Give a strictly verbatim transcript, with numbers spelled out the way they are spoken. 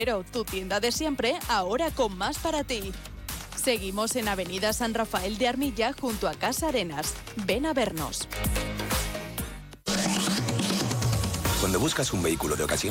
Pero tu tienda de siempre, ahora con más para ti. Seguimos en Avenida San Rafael de Armilla, junto a Casa Arenas. Ven a vernos. Cuando buscas un vehículo de ocasión,